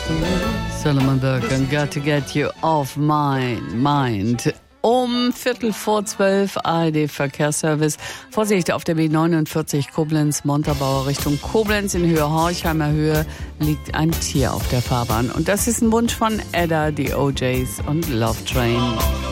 Solomon Burke and Got to Get You Off My Mind. Um 11:45 ARD Verkehrsservice. Vorsicht auf der B49 Koblenz-Montabaur Richtung Koblenz in Höhe Horchheimer Höhe liegt ein Tier auf der Fahrbahn. Und das ist ein Wunsch von Edda, die OJs und Love Train.